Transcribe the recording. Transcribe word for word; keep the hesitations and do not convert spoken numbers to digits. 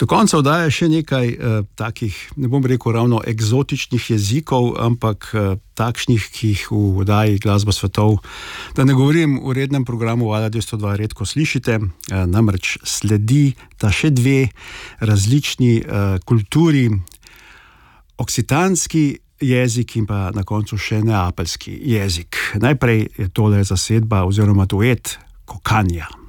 Do konca oddaje še nekaj eh, takih, ne bom rekel ravno eksotičnih jezikov, ampak eh, takšnih, ki jih v oddaji Glasba svetov, da ne govorim v rednem programu Vala dvesto dva, redko slišite, eh, namreč sledi ta še dve različni eh, kulturi, oksitanski jezik in pa na koncu še neapeljski jezik. Najprej je tole zasedba oziroma duet Kokanja.